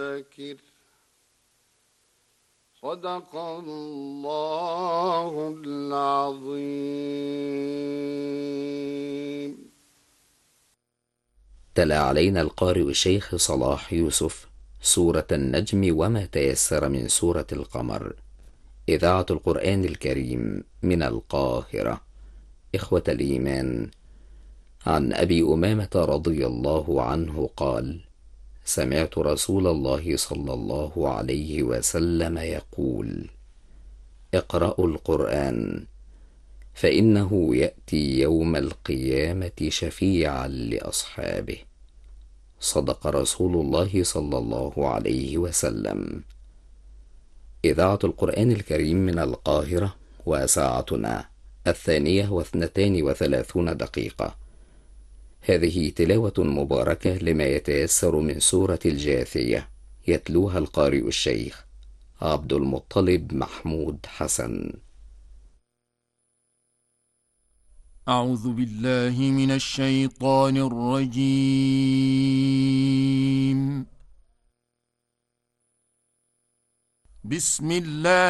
فذكر. صدق الله العظيم. تلا علينا القارئ الشيخ صلاح يوسف سورة النجم وما تيسر من سورة القمر. إذاعة القرآن الكريم من القاهرة. إخوة الإيمان، عن أبي أمامة رضي الله عنه قال: سمعت رسول الله صلى الله عليه وسلم يقول: اقرأوا القرآن فإنه يأتي يوم القيامة شفيعا لأصحابه. صدق رسول الله صلى الله عليه وسلم. إذاعة القرآن الكريم من القاهرة، وساعتنا 2:32 هذه تلاوة مباركة لما يتيسر من سورة الجاثية، يتلوها القارئ الشيخ عبد المطلب محمود حسن. أعوذ بالله من الشيطان الرجيم. بسم الله